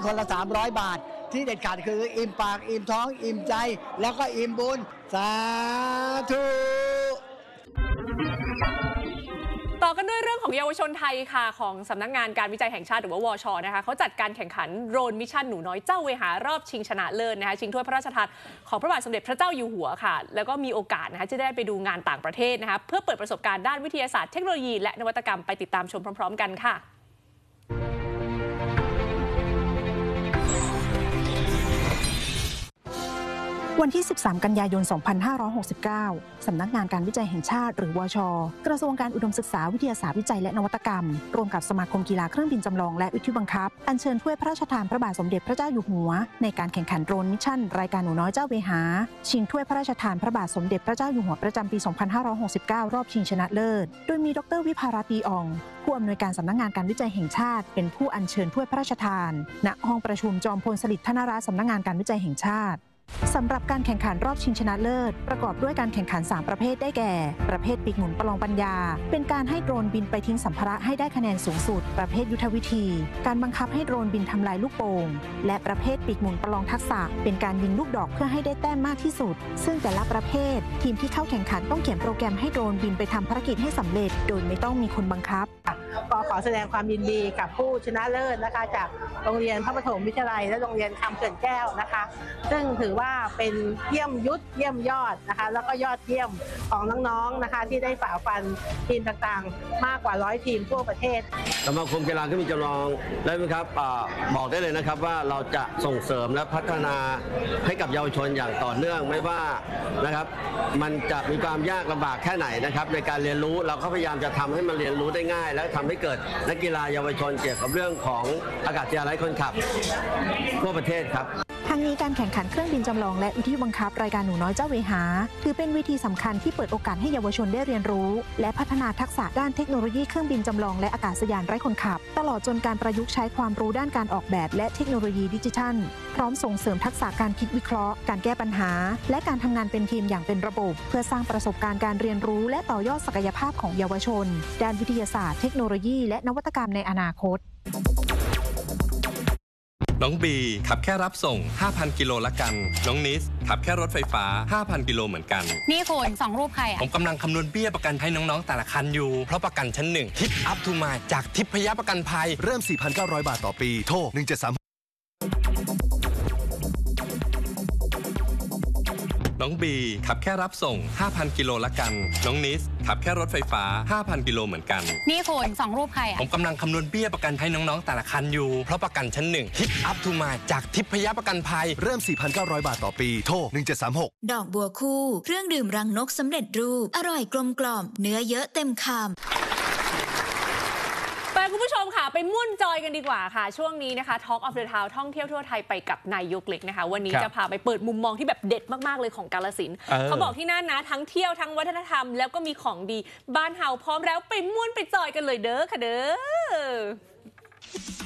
คนละ300 บาทที่เด็ดขาดคืออิ่มปากอิ่มท้องอิ่มใจแล้วก็อิ่มบุญสาธุต่อกันด้วยเรื่องของเยาวชนไทยค่ะของสำนักงานการวิจัยแห่งชาติหรือว่าวช.นะคะเขาจัดการแข่งขันโดรนมิชชั่นหนูน้อยเจ้าเวหารอบชิงชนะเลิศนะคะชิงถ้วยพระราชทานของพระบาทสมเด็จพระเจ้าอยู่หัวค่ะแล้วก็มีโอกาสนะคะจะได้ไปดูงานต่างประเทศนะคะเพื่อเปิดประสบการณ์ด้านวิทยาศาสตร์เทคโนโลยีและนวัตกรรมไปติดตามชมพร้อมๆกันค่ะวันที่ 13 กันยายน 2569 สำนักงานการวิจัยแห่งชาติหรือวช.กระทรวงการอุดมศึกษาวิทยาศาสตร์วิจัยและนวัตกรรมร่วมกับสมาคมกีฬาเครื่องบินจำลองและวิทยุบังคับอัญเชิญถ้วยพระราชทานพระบาทสมเด็จพระเจ้าอยู่หัวในการแข่งขันโดรนมิชชั่นรายการหนูน้อยเจ้าเวหาชิงถ้วยพระราชทานพระบาทสมเด็จพระเจ้าอยู่หัวประจำปี 2569 รอบชิงชนะเลิศโดยมีดร.วิภารัตน์ ดีอ่องผู้อำนวยการสำนักงานการวิจัยแห่งชาติเป็นผู้อัญเชิญถ้วยพระราชทานณห้องประชุมจอมพลสฤษดิ์ธนราชสำนักงานการวิจัยแห่งชาติสำหรับการแข่งขันรอบชิงชนะเลิศประกอบด้วยการแข่งขัน3ประเภทได้แก่ประเภทปีกหมุนประลองปัญญาเป็นการให้โดรนบินไปทิ้งสัมภาระให้ได้คะแนนสูงสุดประเภทยุทธวิธีการบังคับให้โดรนบินทำลายลูกโป่งและประเภทปีกหมุนประลองทักษะเป็นการยิงลูกดอกเพื่อให้ได้แต้มมากที่สุดซึ่งแต่ละประเภททีมที่เข้าแข่งขันต้องเขียนโปรแกรมให้โดรนบินไปทำภารกิจให้สำเร็จโดยไม่ต้องมีคนบังคับก็ขอแสดงความยินดีกับผู้ชนะเลิศนะคะจากโรงเรียนพระปฐมวิทยาลัยและโรงเรียนคำเขื่อนแก้วนะคะซึ่งถือว่าเป็นเยี่ยมยุทธเยี่ยมยอดนะคะแล้วก็ยอดเยี่ยมของน้องๆนะคะที่ได้ฝ่าฟันทีมต่างๆมากกว่า100ทีมทั่วประเทศสมาคมกีฬาเครื่องบินจำลองได้ไหมครับบอกได้เลยนะครับว่าเราจะส่งเสริมและพัฒนาให้กับเยาวชนอย่างต่อเนื่องไม่ว่านะครับมันจะมีความยากลำบากแค่ไหนนะครับในการเรียนรู้เราก็พยายามจะทำให้มันเรียนรู้ได้ง่ายและทำให้เกิดนักกีฬาเยาวชนเกี่ยวกับเรื่องของอากาศยานไร้คนขับทั่วประเทศครับทั้งนี้การแข่งขันเครื่องบินจำลองและวิทยุบังคับรายการหนูน้อยเจ้าเวหาถือเป็นเวทีสำคัญที่เปิดโอกาสให้เยาวชนได้เรียนรู้และพัฒนาทักษะด้านเทคโนโลยีเครื่องบินจำลองและอากาศยานไร้คนขับตลอดจนการประยุกต์ใช้ความรู้ด้านการออกแบบและเทคโนโลยีดิจิทัลพร้อมส่งเสริมทักษะการคิดวิเคราะห์การแก้ปัญหาและการทำงานเป็นทีมอย่างเป็นระบบเพื่อสร้างประสบการณ์การเรียนรู้และต่อยอดศักยภาพของเยาวชนด้านวิทยาศาสตร์เทคโนโลยีและนวัตกรรมในอนาคตน้องบีขับแค่รับส่ง 5,000 กิโลละกันน้องนิสขับแค่รถไฟฟ้า 5,000 กิโลเหมือนกันนี่คุณ2รูปใครผมกำลังคำนวณเบี้ยประกันให้น้องๆแต่ละคันอยู่เพราะประกันชั้น1ทิปอัพทูมาจากทิพยประกันภัยเริ่ม 4,900 บาทต่อปีโทร1736 น้องบีขับแค่รับส่ง 5,000 กิโลละกันน้องนิสขับแค่รถไฟฟ้า 5,000 กิโลเหมือนกันนี่คุณ2รูปใครผมกำลังคำนวณเบี้ยประกันให้น้องๆแต่ละคันอยู่เพราะประกันชั้น1ทิปอัพทูมาจากทิพยประกันภัยเริ่ม 4,900 บาทต่อปีโทร1736 ดอกบัวคู่เครื่องดื่มรังนกสำเร็จรูปอร่อยกลมกล่อมเนื้อเยอะเต็มคำคุณผู้ชมค่ะไปม่วนจอยกันดีกว่าค่ะช่วงนี้นะคะ Talk of the Town ท่องเที่ยวทั่วไทยไปกับนายกเล็กนะคะวันนี้จะพาไปเปิดมุมมองที่แบบเด็ดมากๆเลยของกาฬสินธุ์เขาบอกที่นั่นนะทั้งเที่ยวทั้งวัฒนธรรมแล้วก็มีของดีบ้านเฮาพร้อมแล้วไปม่วนไปจอยกันเลยเด้อค่ะเด้อ